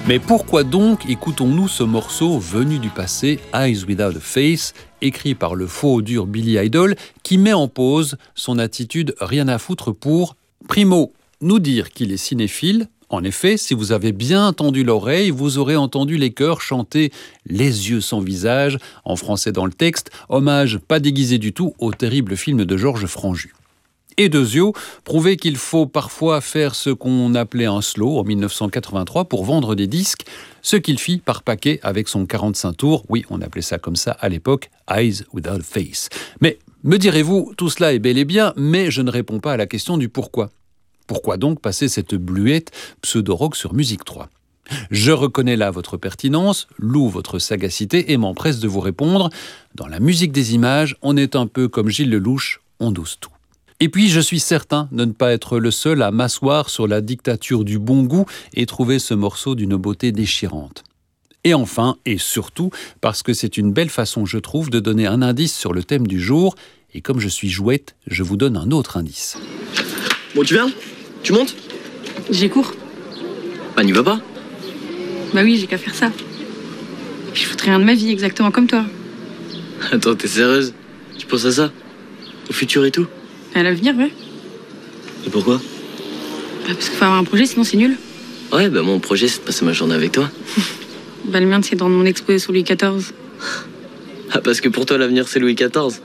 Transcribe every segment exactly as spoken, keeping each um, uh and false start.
Mais pourquoi donc écoutons-nous ce morceau venu du passé, Eyes Without a Face, écrit par le faux dur Billy Idol, qui met en pause son attitude rien à foutre pour, primo, nous dire qu'il est cinéphile. En effet, si vous avez bien tendu l'oreille, vous aurez entendu les chœurs chanter « Les yeux sans visage » en français dans le texte, hommage pas déguisé du tout au terrible film de Georges Franju. Et Dezio prouvait qu'il faut parfois faire ce qu'on appelait un slow en dix-neuf cent quatre-vingt-trois pour vendre des disques, ce qu'il fit par paquet avec son quarante-cinq tours, oui, on appelait ça comme ça à l'époque, Eyes Without a Face. Mais, me direz-vous, tout cela est bel et bien, mais je ne réponds pas à la question du pourquoi. Pourquoi donc passer cette bluette pseudo-rock sur Musique trois ? Je reconnais là votre pertinence, loue votre sagacité et m'empresse de vous répondre. Dans la musique des images, on est un peu comme Gilles Lelouch, on dose tout. Et puis, je suis certain de ne pas être le seul à m'asseoir sur la dictature du bon goût et trouver ce morceau d'une beauté déchirante. Et enfin, et surtout, parce que c'est une belle façon, je trouve, de donner un indice sur le thème du jour. Et comme je suis jouette, je vous donne un autre indice. Bon, tu viens ? Tu montes ? J'ai cours. Bah, n'y va pas ? Bah oui, j'ai qu'à faire ça. Je foutrais rien de ma vie, exactement comme toi. Attends, t'es sérieuse ? Tu penses à ça ? Au futur et tout ? À l'avenir, ouais. Et pourquoi ? Bah parce qu'il faut avoir un projet, sinon c'est nul. Ouais, bah mon projet, c'est de passer ma journée avec toi. Bah le mien, c'est de rendre mon exposé sur Louis quatorze. Ah, parce que pour toi, l'avenir, c'est Louis quatorze.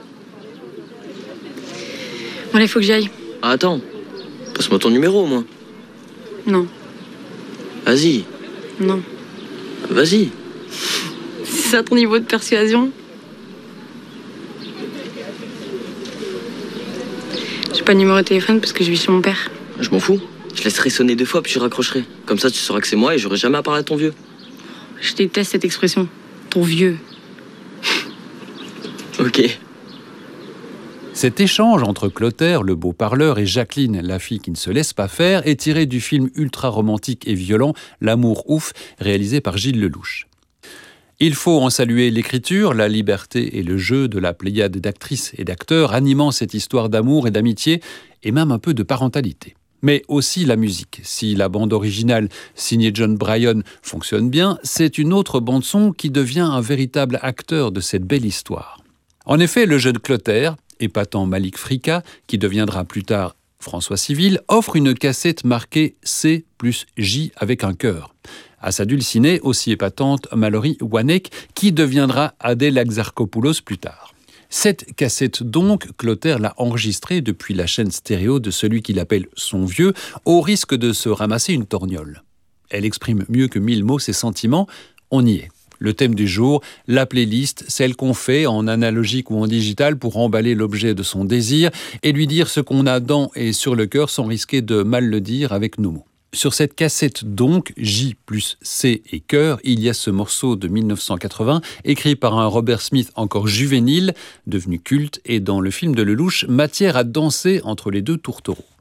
Bon, allez, faut que j'aille. Ah, attends. Passe-moi ton numéro, au moins. Non. Vas-y. Non. Vas-y. C'est ça ton niveau de persuasion ? J'ai pas de numéro de téléphone parce que je vis chez mon père. Je m'en fous. Je laisserai sonner deux fois puis je raccrocherai. Comme ça, tu sauras que c'est moi et j'aurai jamais à parler à ton vieux. Je déteste cette expression. Ton vieux. Ok. Cet échange entre Clotaire, le beau parleur, et Jacqueline, la fille qui ne se laisse pas faire, est tiré du film ultra-romantique et violent « L'amour ouf », réalisé par Gilles Lelouch. Il faut en saluer l'écriture, la liberté et le jeu de la pléiade d'actrices et d'acteurs animant cette histoire d'amour et d'amitié, et même un peu de parentalité. Mais aussi la musique. Si la bande originale, signée John Bryan, fonctionne bien, c'est une autre bande-son qui devient un véritable acteur de cette belle histoire. En effet, le jeune Clotaire, épatant Malik Frika, qui deviendra plus tard François Civil, offre une cassette marquée C plus J avec un cœur. À sa dulcinée, aussi épatante, Mallory Wanek, qui deviendra Adèle Exarchopoulos plus tard. Cette cassette donc, Clotaire l'a enregistrée depuis la chaîne stéréo de celui qu'il appelle son vieux, au risque de se ramasser une torgnole. Elle exprime mieux que mille mots ses sentiments, on y est. Le thème du jour, la playlist, celle qu'on fait en analogique ou en digital pour emballer l'objet de son désir et lui dire ce qu'on a dans et sur le cœur sans risquer de mal le dire avec nos mots. Sur cette cassette donc, J plus C et cœur, il y a ce morceau de dix-neuf cent quatre-vingts, écrit par un Robert Smith encore juvénile, devenu culte, et dans le film de Lelouch, matière à danser entre les deux tourtereaux.